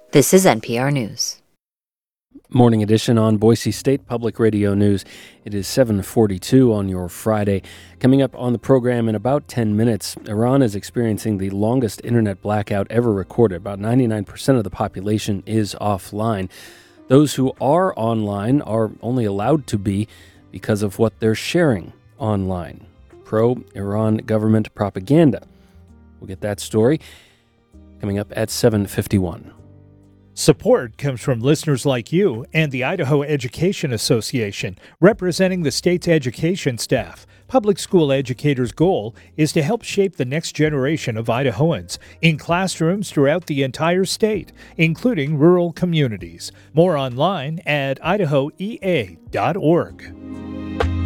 This is NPR News. Morning edition on Boise State Public Radio News. It is 7:42 on your Friday. Coming up on the program in about 10 minutes, Iran is experiencing the longest internet blackout ever recorded. About 99% of the population is offline. Those who are online are only allowed to be because of what they're sharing online. Pro-Iran government propaganda. We'll get that story coming up at 7:51. Support comes from listeners like you and the Idaho Education Association, representing the state's education staff. Public school educators' goal is to help shape the next generation of Idahoans in classrooms throughout the entire state, including rural communities. More online at idahoea.org.